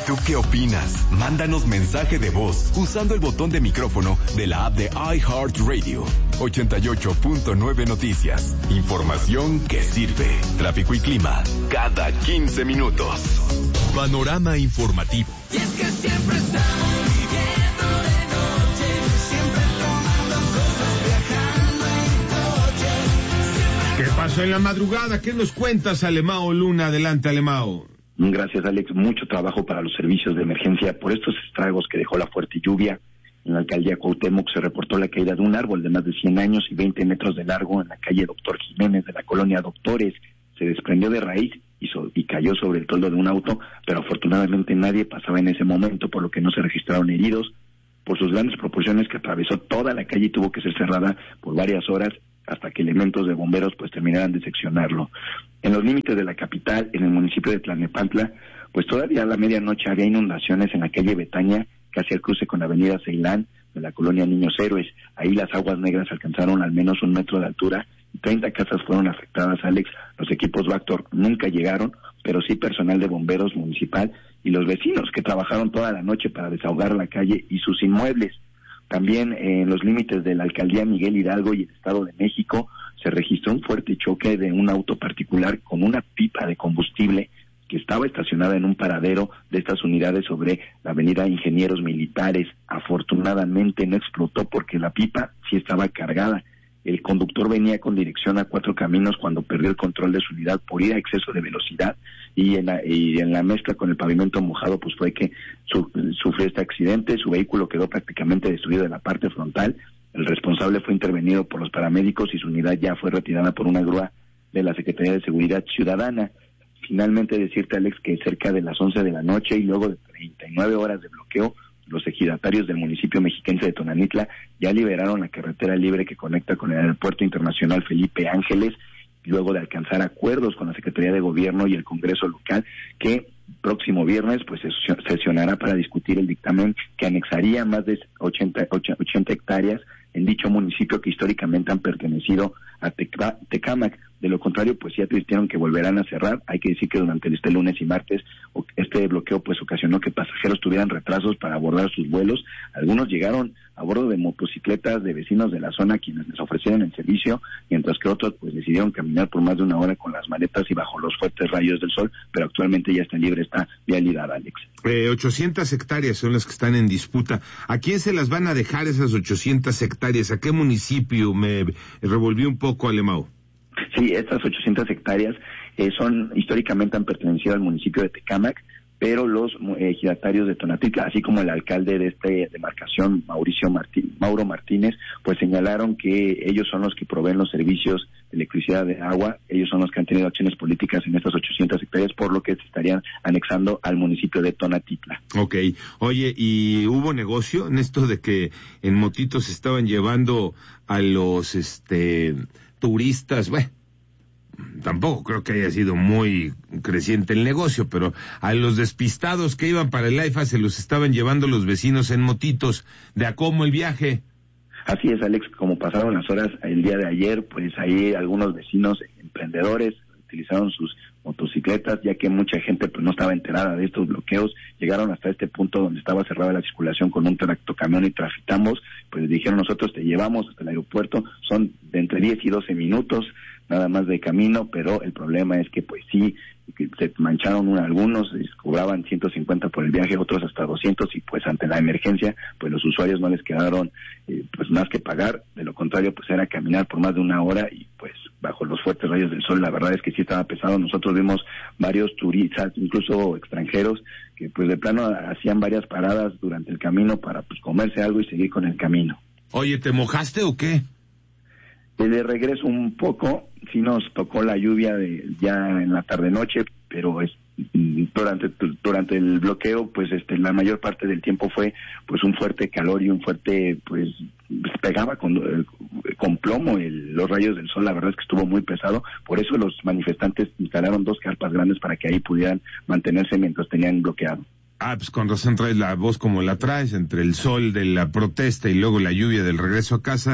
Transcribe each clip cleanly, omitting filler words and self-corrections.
¿Tú qué opinas? Mándanos mensaje de voz usando el botón de micrófono de la app de iHeartRadio. 88.9 Noticias. Información que sirve. Tráfico y clima cada 15 minutos. Panorama informativo. Y es que siempre estamos viviendo de noche, siempre tomando cosas, viajando en coche. ¿Qué pasó en la madrugada? ¿Qué nos cuentas, Alemao Luna? Adelante, Alemao. Gracias, Alex. Mucho trabajo para los servicios de emergencia por estos estragos que dejó la fuerte lluvia. En la alcaldía Cuauhtémoc se reportó la caída de un árbol de más de 100 años y 20 metros de largo en la calle Doctor Jiménez de la colonia Doctores. Se desprendió de raíz y cayó sobre el toldo de un auto, pero afortunadamente nadie pasaba en ese momento, por lo que no se registraron heridos. Por sus grandes proporciones, que atravesó toda la calle y tuvo que ser cerrada por varias horas hasta que elementos de bomberos pues terminaran de seccionarlo. En los límites de la capital, en el municipio de Tlalnepantla, pues todavía a la medianoche había inundaciones en la calle Betania, casi al cruce con la avenida Ceilán de la colonia Niños Héroes. Ahí las aguas negras alcanzaron al menos 1 metro de altura y 30 casas fueron afectadas, Alex. Los equipos Bactor nunca llegaron, pero sí personal de bomberos municipal y los vecinos que trabajaron toda la noche para desahogar la calle y sus inmuebles. También en los límites de la alcaldía Miguel Hidalgo y el Estado de México se registró un fuerte choque de un auto particular con una pipa de combustible que estaba estacionada en un paradero de estas unidades sobre la avenida Ingenieros Militares. Afortunadamente no explotó porque la pipa sí estaba cargada. El conductor venía con dirección a 4 Caminos cuando perdió el control de su unidad por ir a exceso de velocidad y en la mezcla con el pavimento mojado pues fue que sufrió este accidente. Su vehículo quedó prácticamente destruido de la parte frontal. El responsable fue intervenido por los paramédicos y su unidad ya fue retirada por una grúa de la Secretaría de Seguridad Ciudadana. Finalmente decirte, Alex, que cerca de las 11 de la noche y luego de 39 horas de bloqueo, los ejidatarios del municipio mexiquense de Tonanitla ya liberaron la carretera libre que conecta con el Aeropuerto Internacional Felipe Ángeles, luego de alcanzar acuerdos con la Secretaría de Gobierno y el Congreso local, que próximo viernes pues se sesionará para discutir el dictamen que anexaría más de 80 hectáreas en dicho municipio que históricamente han pertenecido a Tecámac. De lo contrario, pues ya advirtieron que volverán a cerrar. Hay que decir que durante este lunes y martes este bloqueo pues ocasionó que pasajeros tuvieran retrasos para abordar sus vuelos. Algunos llegaron a bordo de motocicletas de vecinos de la zona quienes les ofrecieron el servicio, mientras que otros pues decidieron caminar por más de 1 hora con las maletas y bajo los fuertes rayos del sol, pero actualmente ya está libre esta vialidad, Alex. 800 hectáreas son las que están en disputa. ¿A quién se las van a dejar esas 800 hectáreas? ¿A qué municipio? Me revolví un poco, Alemao. Sí, estas 800 hectáreas históricamente han pertenecido al municipio de Tecámac, pero los ejidatarios de Tonanitla, así como el alcalde de esta demarcación, Mauro Martínez, pues señalaron que ellos son los que proveen los servicios de electricidad, de agua. Ellos son los que han tenido acciones políticas en estas 800 hectáreas, por lo que se estarían anexando al municipio de Tonanitla. Ok. Oye, ¿y hubo negocio en esto de que en motitos se estaban llevando a los turistas? Bueno, tampoco creo que haya sido muy creciente el negocio, pero a los despistados que iban para el AIFA se los estaban llevando los vecinos en motitos. ¿De a cómo el viaje? Así es, Alex, como pasaron las horas el día de ayer, pues ahí algunos vecinos emprendedores utilizaron sus motocicletas, ya que mucha gente pues no estaba enterada de estos bloqueos. Llegaron hasta este punto donde estaba cerrada la circulación con un tractocamión y trafitambos, pues dijeron: nosotros te llevamos hasta el aeropuerto, son de entre 10 y 12 minutos nada más de camino, pero el problema es que pues sí, que se mancharon algunos, les cobraban 150 por el viaje, otros hasta 200, y pues ante la emergencia, pues los usuarios no les quedaron pues más que pagar. De lo contrario, pues era caminar por más de 1 hora y pues bajo los fuertes rayos del sol, la verdad es que sí estaba pesado. Nosotros vimos varios turistas, incluso extranjeros, que pues de plano hacían varias paradas durante el camino para pues comerse algo y seguir con el camino. Oye, ¿te mojaste o qué? De regreso un poco, sí nos tocó la lluvia ya en la tarde-noche, pero durante el bloqueo, pues la mayor parte del tiempo fue pues un fuerte calor y un fuerte, pues pegaba con plomo los rayos del sol. La verdad es que estuvo muy pesado, por eso los manifestantes instalaron 2 carpas grandes para que ahí pudieran mantenerse mientras tenían bloqueado. Ah, pues con razón traes la voz como la traes, entre el sol de la protesta y luego la lluvia del regreso a casa,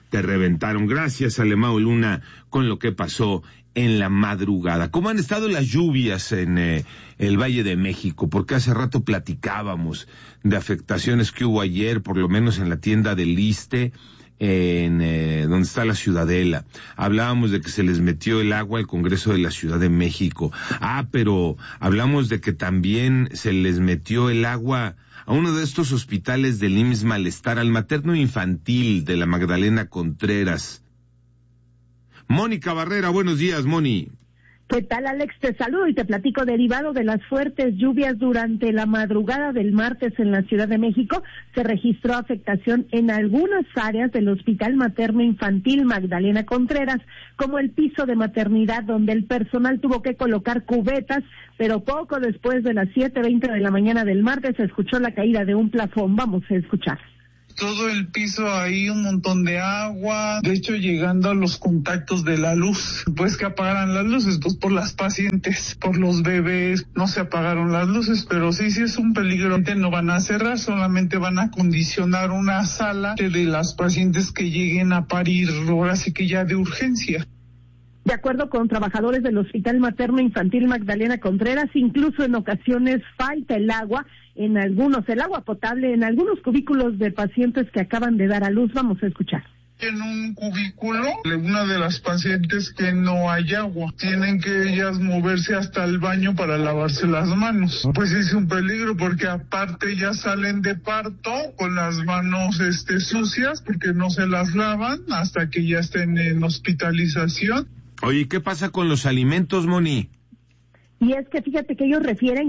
te reventaron. Gracias, Alemão Luna, con lo que pasó en la madrugada. ¿Cómo han estado las lluvias en el Valle de México? Porque hace rato platicábamos de afectaciones que hubo ayer, por lo menos en la tienda del Iste, donde está la Ciudadela. Hablábamos de que se les metió el agua al Congreso de la Ciudad de México. Pero hablamos de que también se les metió el agua a uno de estos hospitales del IMSS Malestar, al materno infantil de la Magdalena Contreras. Mónica Barrera, buenos días, Moni. ¿Qué tal, Alex? Te saludo y te platico. Derivado de las fuertes lluvias durante la madrugada del martes en la Ciudad de México, se registró afectación en algunas áreas del Hospital Materno Infantil Magdalena Contreras, como el piso de maternidad, donde el personal tuvo que colocar cubetas, pero poco después de las 7:20 de la mañana del martes se escuchó la caída de un plafón. Vamos a escuchar. Todo el piso ahí, un montón de agua, de hecho llegando a los contactos de la luz, pues que apagaran las luces, pues por las pacientes, por los bebés, no se apagaron las luces, pero sí es un peligro. No van a cerrar, solamente van a acondicionar una sala de las pacientes que lleguen a parir, ahora sí que ya de urgencia. De acuerdo con trabajadores del Hospital Materno Infantil Magdalena Contreras, incluso en ocasiones falta el agua potable en algunos cubículos de pacientes que acaban de dar a luz. Vamos a escuchar. En un cubículo, una de las pacientes que no hay agua, tienen que ellas moverse hasta el baño para lavarse las manos. Pues es un peligro porque aparte ya salen de parto con las manos sucias porque no se las lavan hasta que ya estén en hospitalización. Oye, ¿qué pasa con los alimentos, Moni? Y es que fíjate que ellos prefieren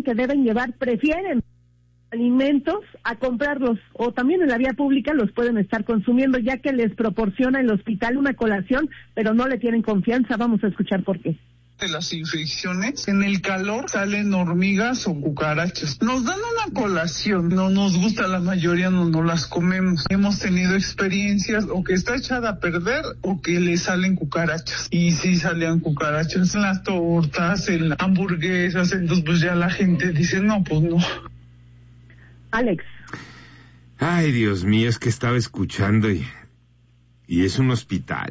alimentos a comprarlos, o también en la vía pública los pueden estar consumiendo, ya que les proporciona el hospital una colación, pero no le tienen confianza. Vamos a escuchar por qué. De las infecciones, en el calor salen hormigas o cucarachas. Nos dan una colación, no nos gusta, la mayoría no las comemos. Hemos tenido experiencias o que está echada a perder o que le salen cucarachas. Y sí salían cucarachas en las tortas, en las hamburguesas, entonces pues ya la gente dice, no, pues no. Alex. Ay, Dios mío, es que estaba escuchando y es un hospital.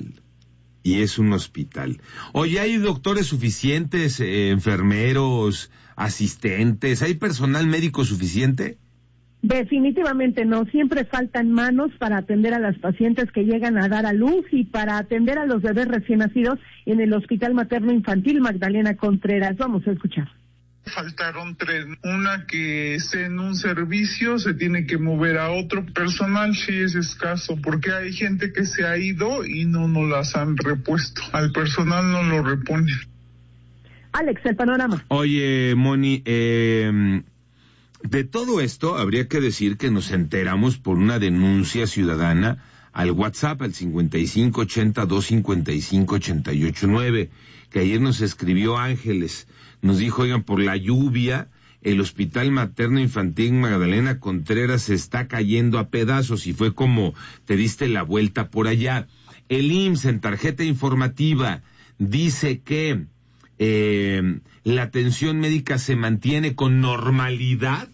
Oye, ¿hay doctores suficientes, enfermeros, asistentes? ¿Hay personal médico suficiente? Definitivamente no. Siempre faltan manos para atender a las pacientes que llegan a dar a luz y para atender a los bebés recién nacidos en el Hospital Materno Infantil Magdalena Contreras. Vamos a escuchar. Faltaron 3, una que esté en un servicio, se tiene que mover a otro. Personal sí es escaso, porque hay gente que se ha ido y no nos las han repuesto. Al personal no lo reponen. Alex, el panorama. Oye, Moni, de todo esto habría que decir que nos enteramos por una denuncia ciudadana al WhatsApp, al 5580-255-889, que ayer nos escribió Ángeles. Nos dijo, oigan, por la lluvia, el Hospital Materno Infantil Magdalena Contreras se está cayendo a pedazos, y fue como te diste la vuelta por allá. El IMSS en tarjeta informativa dice que la atención médica se mantiene con normalidad.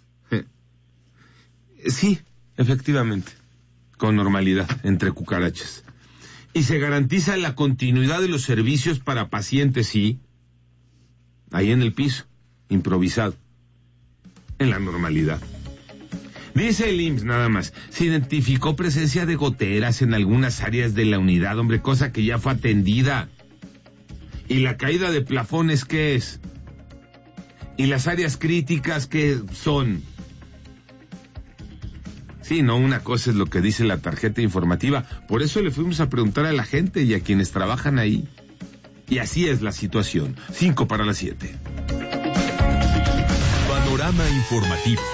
Sí, efectivamente, con normalidad, entre cucarachas. Y se garantiza la continuidad de los servicios para pacientes, sí, ahí en el piso, improvisado, en la normalidad. Dice el IMSS nada más, se identificó presencia de goteras en algunas áreas de la unidad, hombre, cosa que ya fue atendida. ¿Y la caída de plafones qué es? ¿Y las áreas críticas qué son? Sí, no, una cosa es lo que dice la tarjeta informativa, por eso le fuimos a preguntar a la gente y a quienes trabajan ahí. Y así es la situación. 6:55. Panorama informativo.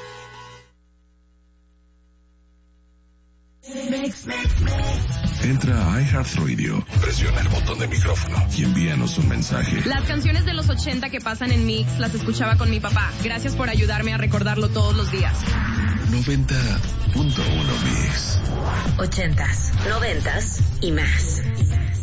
Entra a iHeartRadio, presiona el botón de micrófono y envíanos un mensaje. Las canciones de los 80 que pasan en Mix las escuchaba con mi papá. Gracias por ayudarme a recordarlo todos los días. 90.1 Mix. 80s, 90s y más.